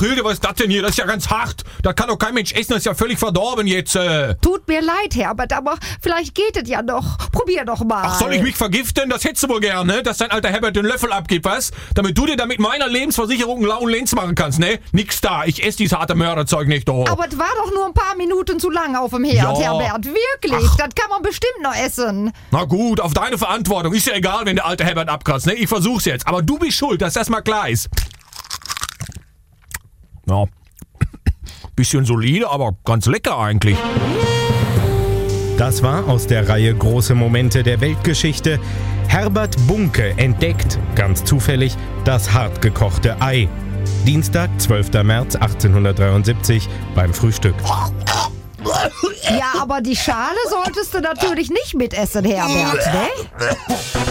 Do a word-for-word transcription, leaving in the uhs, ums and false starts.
Hilde, was ist das denn hier? Das ist ja ganz hart. Das kann doch kein Mensch essen, das ist ja völlig verdorben jetzt. Äh. Tut mir leid, Herbert, aber vielleicht geht es ja noch. Probier doch mal. Ach, soll ich mich vergiften? Das hättest du wohl gern, ne? Dass dein alter Herbert den Löffel abgibt, was? Damit du dir damit meiner Lebensversicherung einen lauen Lenz machen kannst, ne? Nix da, ich esse dieses harte Mörderzeug nicht, doch. Aber es war doch nur ein paar Minuten zu lang auf dem Herd, Ja. Herbert. Wirklich, Ach. das kann man bestimmt noch essen. Na gut, auf deine Verantwortung. Ist ja egal, wenn der alte Herbert abkratzt, ne? Ich versuch's jetzt. Aber du bist schuld, dass das mal klar ist. Ja. Bisschen solide, aber ganz lecker eigentlich. Das war aus der Reihe Große Momente der Weltgeschichte. Herbert Bunke entdeckt, ganz zufällig, das hartgekochte Ei. Dienstag, zwölfter März achtzehnhundertdreiundsiebzig beim Frühstück. Ja, aber die Schale solltest du natürlich nicht mitessen, Herbert, ne?